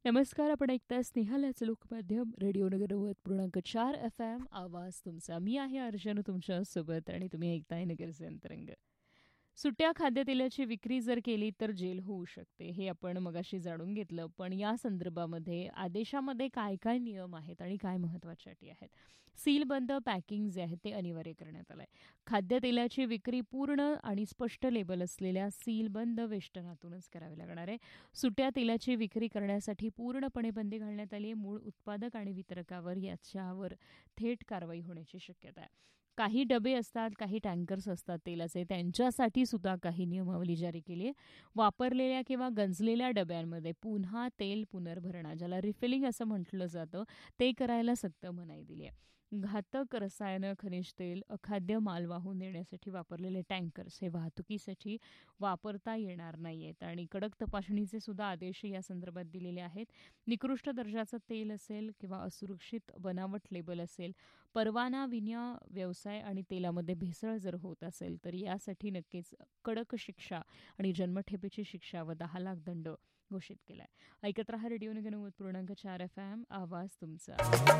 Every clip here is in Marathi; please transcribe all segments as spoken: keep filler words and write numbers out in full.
नमस्कार, आपण ऐकताय स्नेहालयाचं लोकमाध्यम रेडिओ नगर नव्वद पूर्णांक चार एफ एम. आवाज तुमचा. मी आहे अर्चना तुमच्यासोबत आणि तुम्ही ऐकताय नगरचे अंतरंग. सुट्या खाद्यतेलाची विक्री जर केली तर जेल होऊ शकते, हे आपण मगाशी जाणून घेतलं. पण या संदर्भामध्ये आदेशामध्ये काय काय नियम आहेत आणि काय महत्त्वाच्या अटी आहेत. सीलबंद पॅकिंग जे आहे ते अनिवार्य करण्यात आलं आहे. खाद्यतेलाची विक्री पूर्ण आणि स्पष्ट लेबल असलेल्या सीलबंद वेष्टनातूनच करावी लागणार आहे. सुट्या तेलाची विक्री करण्यासाठी पूर्णपणे बंदी घालण्यात आली आहे. मूळ उत्पादक आणि वितरकावर याच्यावर थेट कारवाई होण्याची शक्यता आहे. काही डबे असतात, काही टँकर्स असतात तेलाचे, त्यांच्यासाठी सुद्धा काही नियमावली जारी केली आहे. वापरलेल्या किंवा गंजलेल्या डब्यांमध्ये पुन्हा तेल पुनर्भरणा, ज्याला रिफिलिंग असं म्हटलं जातं, ते करायला सक्त मनाई दिली आहे. घातक रसायनं, खनिज तेल, अखाद्य माल वाहून नेण्यासाठी वापरलेले टँकर्स हे वाहतुकीसाठी वापरता येणार नाही आहेत आणि कडक तपासणीचे सुद्धा आदेश या संदर्भात दिलेले आहेत. निकृष्ट दर्जाचं तेल असेल किंवा असुरक्षित बनावट लेबल असेल, परवाना विना व्यवसाय आणि तेलामध्ये भेसळ जर होत असेल तर यासाठी नक्कीच कडक शिक्षा आणि जन्मठेपेची शिक्षा व दहा लाख दंड घोषित केलाय. ऐकत रहा रेडिओ नगर नव्वद पूर्णांक चार एफ एम. आवाज तुमचा.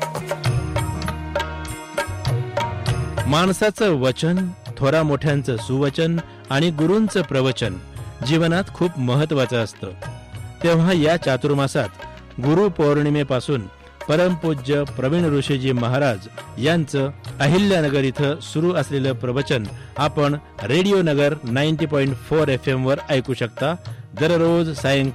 माणसाचं वचन, थोरा मोठ्यांचं सुवचन आणि गुरूंचं प्रवचन जीवनात खूप महत्वाचं असतं. तेव्हा या चातुर्मासात गुरु पौर्णिमेपासून परमपूज्य प्रवीण ऋषीजी महाराज यांचं अहिल्यानगर इथं सुरू असलेलं प्रवचन आपण रेडिओ नगर नव्वद पॉईंट चार एफ एम वर ऐकू शकता. दररोज सायंकाळी